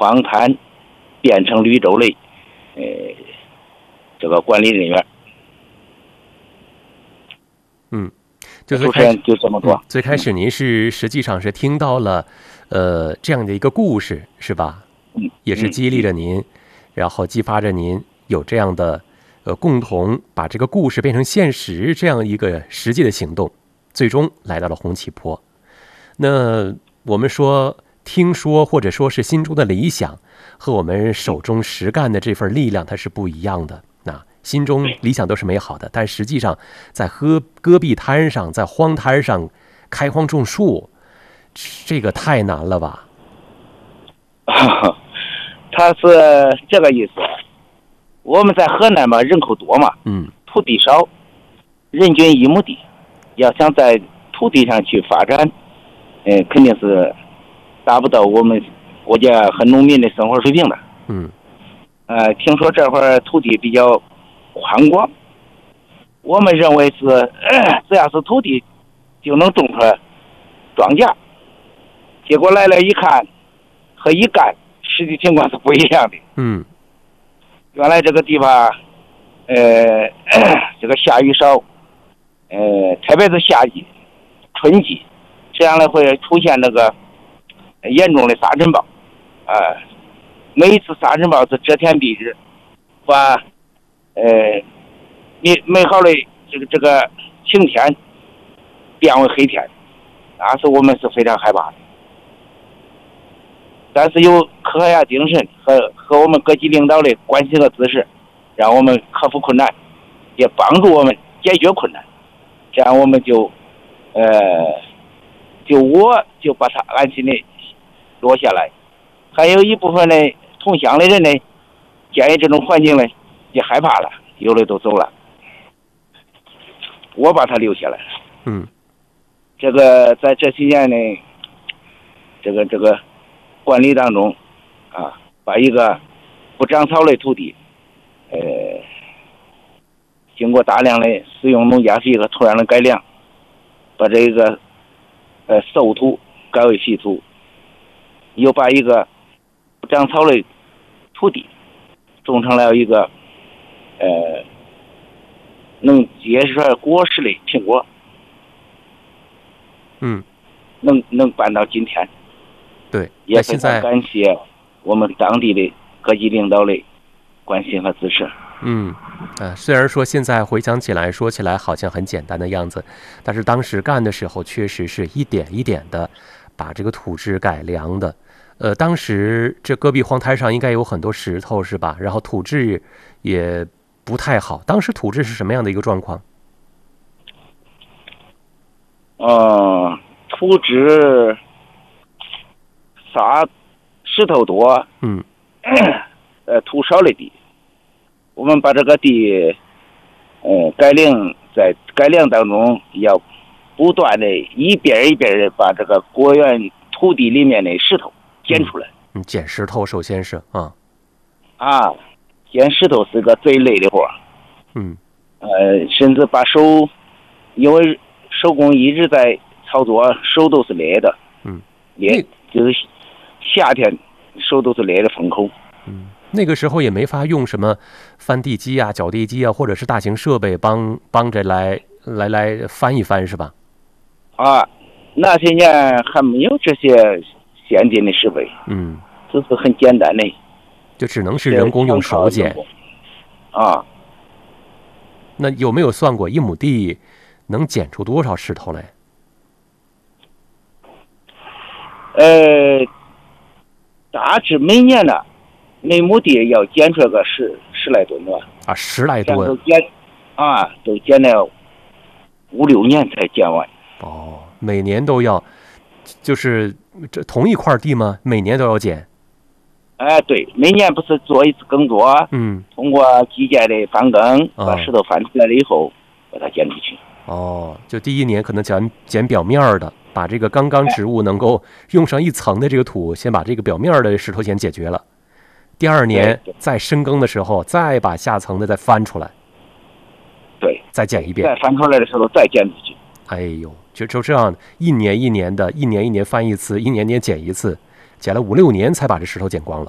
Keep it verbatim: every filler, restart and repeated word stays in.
荒滩变成绿洲类，呃，这个管理人员。 嗯，就最开始就这么多、 嗯。最开始您是实际上是听到了，呃，这样的一个故事，是吧？ 嗯， 也是激励着您，嗯、然后激发着您有这样的，呃，共同把这个故事变成现实这样一个实际的行动，最终来到了红旗坡。那我们说，听说或者说是心中的理想，和我们手中实干的这份力量，它是不一样的。那心中理想都是美好的，但实际上在戈戈壁滩上，在荒滩上开荒种树，这个太难了吧？ 他是这个意思。我们在河南嘛，人口多嘛， 嗯， 土地少，人均一亩地，要想在土地上去发展，呃，肯定是达不到我们国家和农民的生活水平的。 嗯， 呃，听说这块土地比较宽广，我们认为是、呃、只要是土地就能种出来庄稼，结果来了一看和一干实际情况是不一样的。 嗯， 原来这个地方呃这个下雨少，呃特别是夏季春季，这样呢会出现那个严重的沙尘暴啊、呃，每一次沙尘暴是遮天蔽日，把呃美美好的这个这个晴天变为黑天，那是我们是非常害怕的。但是有科学精神和和我们各级领导的关心和支持，让我们克服困难，也帮助我们解决困难，这样我们就呃就我就把它安心的落下来。还有一部分的同乡的人呢，鉴于这种环境呢也害怕了，有的都走了，我把他留下来。 嗯， 这个在这期间呢，这个这个管理当中啊，把一个不长草的土地，呃，经过大量的使用农家肥和土壤的改良，把这个呃瘦土改为肥土，又把一个不长草的土地种成了一个呃能结出来果实的苹果。 嗯， 能能办到今天。 对， 也非常感谢我们当地的各级领导的关心和支持。 嗯，啊，虽然说现在回想起来，说起来好像很简单的样子，但是当时干的时候，确实是一点一点的把这个土质改良的。呃，当时这戈壁荒滩上应该有很多石头，是吧？然后土质也不太好。当时土质是什么样的一个状况？ 呃，土质沙石头多， 嗯， 呃，土少的地，我们把这个地，呃，改良，在改良当中要不断的一遍一遍的把这个果园土地里面的石头捡出来。 嗯，捡石头首先是啊， 啊，捡石头是个最累的活。 嗯， 呃，甚至把手，因为手工一直在操作，手都是裂的。 嗯， 裂就是夏天手都是裂的封口。 嗯，那个时候也没法用什么翻地机啊、绞地机啊，或者是大型设备帮帮着来来来翻一翻，是吧？ 啊，那些年还没有这些先进的设备。 嗯， 只是很简单的， 就只能是人工用手捡。 啊， 那有没有算过一亩地能捡出多少石头来？ 呃，大致每年呢，每亩地要捡出来个十十来吨吧。 啊，十来吨。 都捡啊，都捡了五六年才捡完。 哦，每年都要，就是这同一块地吗？每年都要捡？ 哎，对，每年不是做一次耕作， 嗯， 通过机械的翻耕，把石头翻出来了以后，把它捡出去。 哦，就第一年可能捡捡表面的，把这个刚刚植物能够用上一层的这个土，先把这个表面的石头先解决了。第二年再深耕的时候，再把下层的再翻出来。 对， 再捡一遍。 再翻出来的时候再捡出去。 哎呦，就就这样，一年一年的，一年一年翻一次，一年年捡一次，捡了五六年才把这石头捡光了。